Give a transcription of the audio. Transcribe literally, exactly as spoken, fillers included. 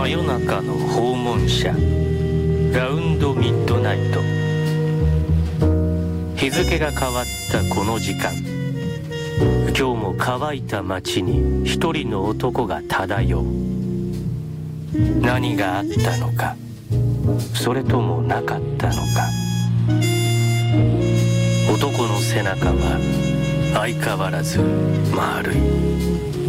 真夜中の訪問者ラウンドミッドナイト。日付が変わったこの時間、今日も乾いた街に一人の男が漂う。何があったのか、それともなかったのか。男の背中は相変わらず丸い。